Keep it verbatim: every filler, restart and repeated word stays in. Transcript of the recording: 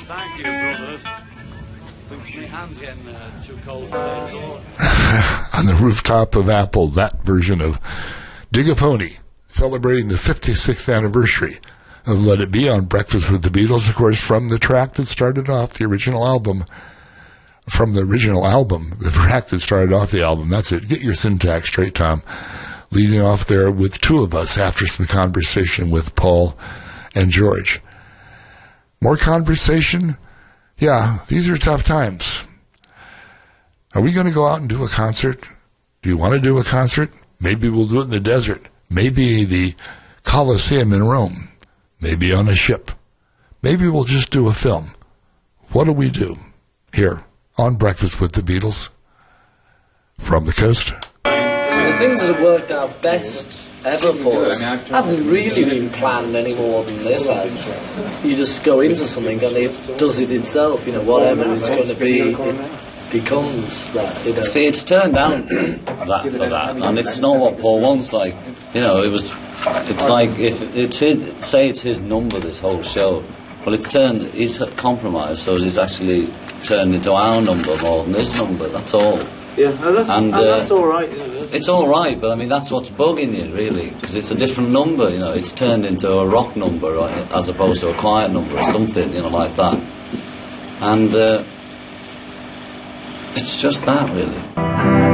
Thank you, brothers. My hand's getting uh, too cold to play. On the rooftop of Apple, that version of Dig a Pony, celebrating the fifty-sixth anniversary of Let It Be on Breakfast with the Beatles, of course, from the track that started off the original album. From the original album, the track that started off the album. That's it. Get your syntax straight, Tom. Leading off there with two of us after some conversation with Paul and George. More conversation? Yeah, these are tough times. Are we going to go out and do a concert? Do you want to do a concert? Maybe we'll do it in the desert. Maybe the Colosseum in Rome. Maybe on a ship. Maybe we'll just do a film. What do we do here on Breakfast with the Beatles from the coast? The things that have worked out best ever for us haven't really been planned any more than this has. You just go into something and it does it itself. You know, whatever it's going to be, it becomes that. You know. See, it's turned down that for that, and it's not what Paul wants. Like, you know, it was. It's like if it's his, say it's his number, this whole show. Well, it's turned. It's compromised, so it's actually turned into our number more than this number. That's all. Yeah, and that's, and, and uh, that's all right. You know, that's it's all right, but I mean that's what's bugging you, really, because it's a different number. You know, it's turned into a rock number, right, as opposed to a quiet number or something, you know, like that. And uh, it's just that, really.